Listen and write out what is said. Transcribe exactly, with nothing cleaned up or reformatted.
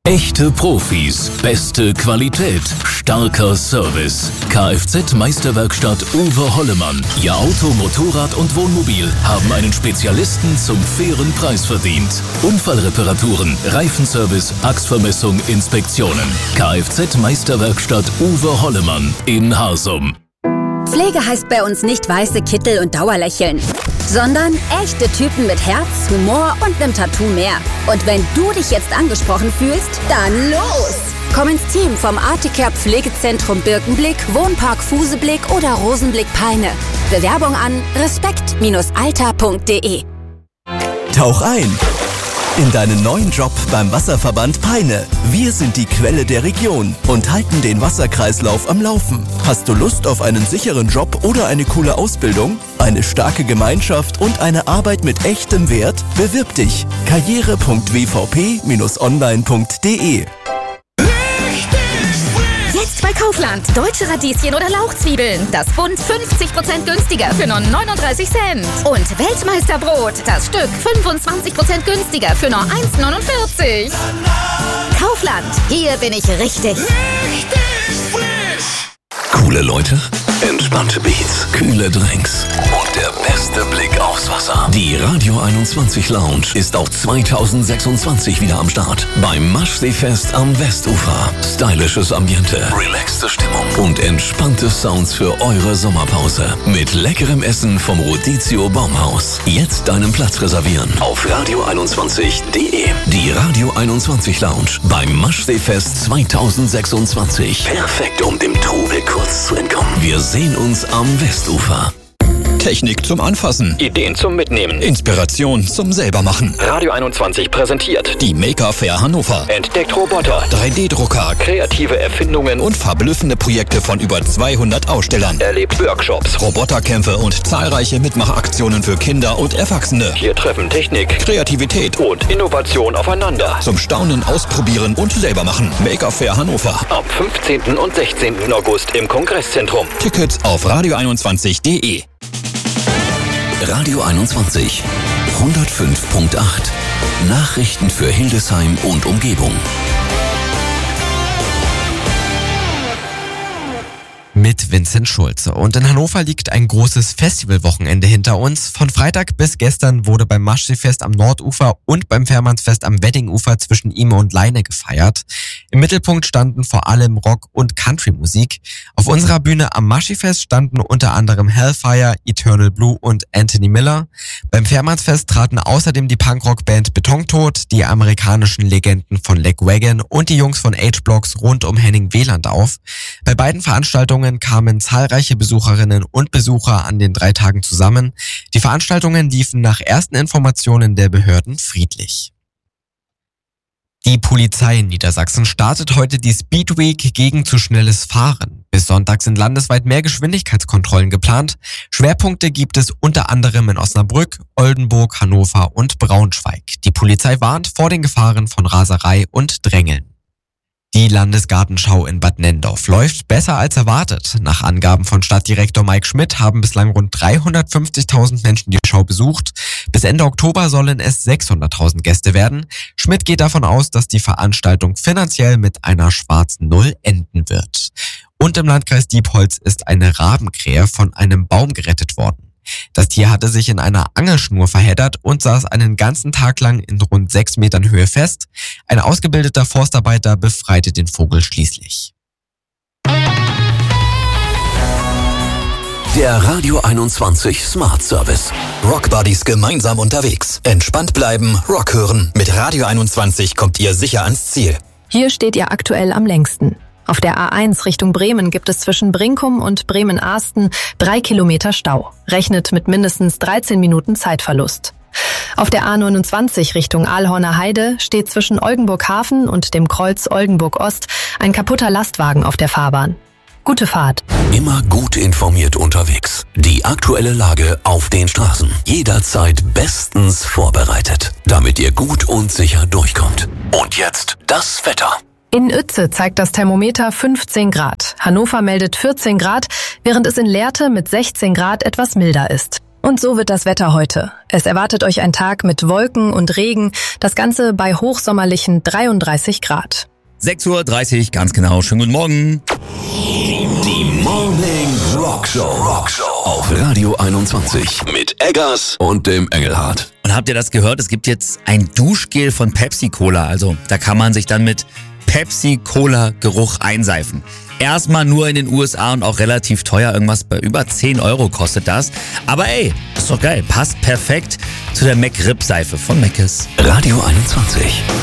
Echte Profis, beste Qualität, starker Service. Kfz-Meisterwerkstatt Uwe Hollemann. Ihr Auto, Motorrad und Wohnmobil haben einen Spezialisten zum fairen Preis verdient. Unfallreparaturen, Reifenservice, Achsvermessung, Inspektionen. Kfz-Meisterwerkstatt Uwe Hollemann in Harsum. Pflege heißt bei uns nicht weiße Kittel und Dauerlächeln, sondern echte Typen mit Herz, Humor und nem Tattoo mehr. Und wenn du dich jetzt angesprochen fühlst, dann los! Komm ins Team vom Articare Pflegezentrum Birkenblick, Wohnpark Fuseblick oder Rosenblick Peine. Bewerbung an respekt Alter punkt de. Tauch ein in deinen neuen Job beim Wasserverband Peine. Wir sind die Quelle der Region und halten den Wasserkreislauf am Laufen. Hast du Lust auf einen sicheren Job oder eine coole Ausbildung, eine starke Gemeinschaft und eine Arbeit mit echtem Wert? Bewirb dich. karriere punkt w v p Bindestrich online punkt de. Jetzt bei Kaufland. Deutsche Radieschen oder Lauchzwiebeln. Das Bund fünfzig Prozent günstiger für nur neununddreißig Cent. Und Weltmeisterbrot. Das Stück fünfundzwanzig Prozent günstiger für nur eins neunundvierzig. Kaufland. Hier bin ich richtig. Richtig frisch. Coole Leute, entspannte Beats, kühle Drinks und der beste Blick aufs Wasser. Die Radio einundzwanzig Lounge ist auch zweitausendsechsundzwanzig wieder am Start. Beim Maschseefest am Westufer. Stylisches Ambiente, relaxte Stimmung und entspannte Sounds für eure Sommerpause. Mit leckerem Essen vom Rodizio Baumhaus. Jetzt deinen Platz reservieren auf radio einundzwanzig punkt de. Die Radio einundzwanzig Lounge beim Maschseefest zweitausendsechsundzwanzig. Perfekt, um dem Trubel kurz zu entkommen. Wir sehen uns am Westufer. Technik zum Anfassen. Ideen zum Mitnehmen. Inspiration zum Selbermachen. Radio einundzwanzig präsentiert die Maker Fair Hannover. Entdeckt Roboter, drei D Drucker, kreative Erfindungen und verblüffende Projekte von über zweihundert Ausstellern. Erlebt Workshops, Roboterkämpfe und zahlreiche Mitmachaktionen für Kinder und Erwachsene. Hier treffen Technik, Kreativität und Innovation aufeinander. Zum Staunen, Ausprobieren und Selbermachen. Maker Fair Hannover. Am fünfzehnten und sechzehnten August im Kongresszentrum. Tickets auf radio einundzwanzig punkt de. Radio einundzwanzig, hundertfünf Komma acht. Nachrichten für Hildesheim und Umgebung. Mit Vincent Schulze. Und in Hannover liegt ein großes Festivalwochenende hinter uns. Von Freitag bis gestern wurde beim Maschseefest am Nordufer und beim Fährmannsfest am Weddingufer zwischen Ihme und Leine gefeiert. Im Mittelpunkt standen vor allem Rock- und Country-Musik. Auf unserer Bühne am Maschseefest standen unter anderem Hellfire, Eternal Blue und Anthony Miller. Beim Fährmannsfest traten außerdem die Punkrock-Band Betontod, die amerikanischen Legenden von Lagwagon und die Jungs von H-Blocks rund um Henning Wieland auf. Bei beiden Veranstaltungen kamen zahlreiche Besucherinnen und Besucher an den drei Tagen zusammen. Die Veranstaltungen liefen nach ersten Informationen der Behörden friedlich. Die Polizei in Niedersachsen startet heute die Speed Week gegen zu schnelles Fahren. Bis Sonntag sind landesweit mehr Geschwindigkeitskontrollen geplant. Schwerpunkte gibt es unter anderem in Osnabrück, Oldenburg, Hannover und Braunschweig. Die Polizei warnt vor den Gefahren von Raserei und Drängeln. Die Landesgartenschau in Bad Nendorf läuft besser als erwartet. Nach Angaben von Stadtdirektor Mike Schmidt haben bislang rund dreihundertfünfzigtausend Menschen die Schau besucht. Bis Ende Oktober sollen es sechshunderttausend Gäste werden. Schmidt geht davon aus, dass die Veranstaltung finanziell mit einer schwarzen Null enden wird. Und im Landkreis Diepholz ist eine Rabenkrähe von einem Baum gerettet worden. Das Tier hatte sich in einer Angelschnur verheddert und saß einen ganzen Tag lang in rund sechs Metern Höhe fest. Ein ausgebildeter Forstarbeiter befreite den Vogel schließlich. Der Radio einundzwanzig Smart Service. Rockbuddies gemeinsam unterwegs. Entspannt bleiben, Rock hören. Mit Radio einundzwanzig kommt ihr sicher ans Ziel. Hier steht ihr aktuell am längsten. Auf der A eins Richtung Bremen gibt es zwischen Brinkum und Bremen-Ahsten drei Kilometer Stau. Rechnet mit mindestens dreizehn Minuten Zeitverlust. Auf der A neunundzwanzig Richtung Aalhorner Heide steht zwischen Oldenburg-Hafen und dem Kreuz Oldenburg-Ost ein kaputter Lastwagen auf der Fahrbahn. Gute Fahrt. Immer gut informiert unterwegs. Die aktuelle Lage auf den Straßen. Jederzeit bestens vorbereitet, damit ihr gut und sicher durchkommt. Und jetzt das Wetter. In Uetze zeigt das Thermometer fünfzehn Grad. Hannover meldet vierzehn Grad, während es in Lehrte mit sechzehn Grad etwas milder ist. Und so wird das Wetter heute. Es erwartet euch ein Tag mit Wolken und Regen, das Ganze bei hochsommerlichen dreiunddreißig Grad. sechs Uhr dreißig, ganz genau. Schönen guten Morgen. Die Morning Rock Show. Rock Show auf Radio einundzwanzig mit Eggers und dem Engelhardt. Und habt ihr das gehört? Es gibt jetzt ein Duschgel von Pepsi-Cola. Also da kann man sich dann mit Pepsi-Cola-Geruch einseifen. Erstmal nur in den U S A und auch relativ teuer. Irgendwas bei über zehn Euro kostet das. Aber ey, ist doch geil. Passt perfekt zu der McRib-Seife von Mc's. Radio einundzwanzig.